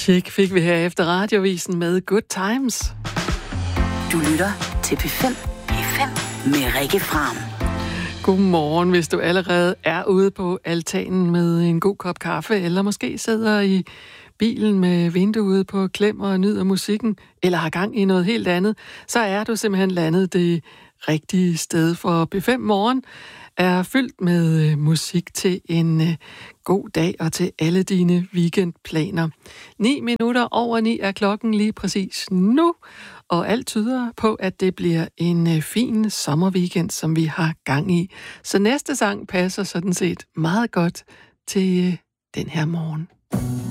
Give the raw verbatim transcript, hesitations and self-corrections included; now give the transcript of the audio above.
Chic fik vi her efter radiovisen med Good Times. Du lytter til P fem. P fem med Rikke Fram. Godmorgen, hvis du allerede er ude på altanen med en god kop kaffe, eller måske sidder i bilen med vinduet på klem og nyder musikken, eller har gang i noget helt andet, så er du simpelthen landet det rigtige sted. For P fem Morgen er fyldt med musik til en god dag og til alle dine weekendplaner. Ni minutter over ni er klokken lige præcis nu, og alt tyder på, at det bliver en fin sommerweekend, som vi har gang i. Så næste sang passer sådan set meget godt til den her morgen.